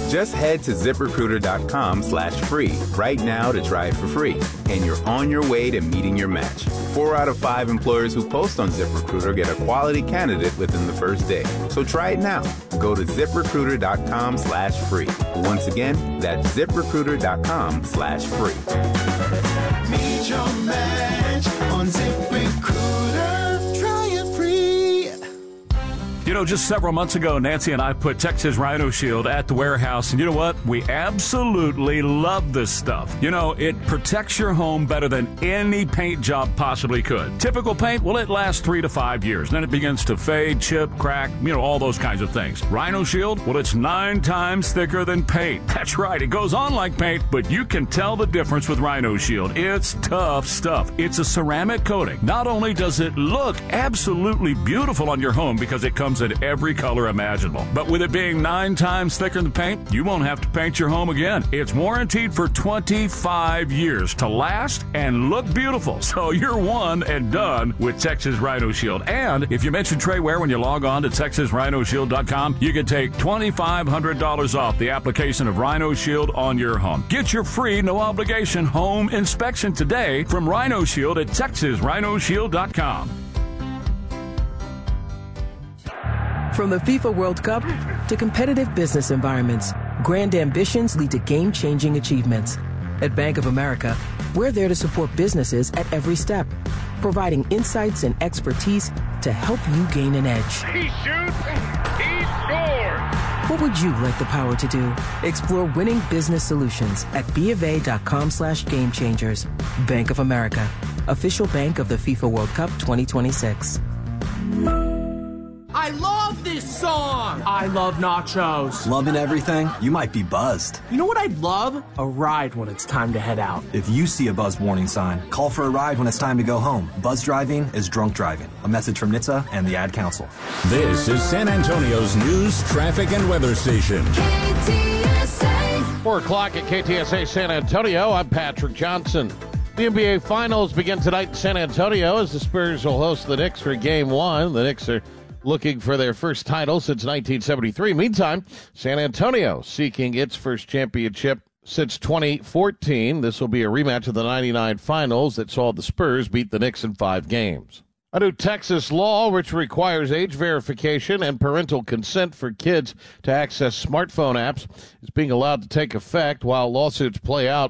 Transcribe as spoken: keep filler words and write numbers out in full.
Just head to ZipRecruiter.com slash free right now to try it for free. And you're on your way to meeting your match. Four out of five employers who post on ZipRecruiter get a quality candidate within the first day. So try it now. Go to ZipRecruiter.com slash free. Once again, that's ZipRecruiter.com slash free. Meet your match on ZipRecruiter. Try it free. You know, just several months ago, Nancy and I put Texas Rhino Shield at the warehouse, and you know what? We absolutely love this stuff. You know, it protects your home better than any paint job possibly could. Typical paint, well, it lasts three to five years. Then it begins to fade, chip, crack, you know, all those kinds of things. Rhino Shield, well, it's nine times thicker than paint. That's right, it goes on like paint, but you can tell the difference with Rhino Shield. It's tough stuff. It's a ceramic coating. Not only does it look absolutely beautiful on your home because it comes in every color imaginable, but with it being nine times thicker than paint, you won't have to paint your home again. It's warranted for twenty-five years to last and look beautiful. So you're one and done with Texas Rhino Shield. And if you mention Trey Ware when you log on to Texas Rhino Shield dot com, you can take twenty-five hundred dollars off the application of Rhino Shield on your home. Get your free, no obligation home inspection today from Rhino Shield at Texas Rhino Shield dot com. From the FIFA World Cup to competitive business environments, grand ambitions lead to game-changing achievements. At Bank of America, we're there to support businesses at every step, providing insights and expertise to help you gain an edge. He shoots, he scores! What would you like the power to do? Explore winning business solutions at BofA.com slash game changers. Bank of America, official bank of the FIFA World Cup twenty twenty-six. I love this song! I love nachos. Loving everything? You might be buzzed. You know what I'd love? A ride when it's time to head out. If you see a buzz warning sign, call for a ride when it's time to go home. Buzz driving is drunk driving. A message from N H T S A and the Ad Council. This is San Antonio's news, traffic, and weather station. K T S A. Four o'clock at K T S A San Antonio. I'm Patrick Johnson. The N B A Finals begin tonight in San Antonio as the Spurs will host the Knicks for Game One. The Knicks are looking for their first title since nineteen seventy-three. Meantime, San Antonio seeking its first championship since twenty fourteen. This will be a rematch of the ninety-nine Finals that saw the Spurs beat the Knicks in five games. A new Texas law which requires age verification and parental consent for kids to access smartphone apps is being allowed to take effect while lawsuits play out.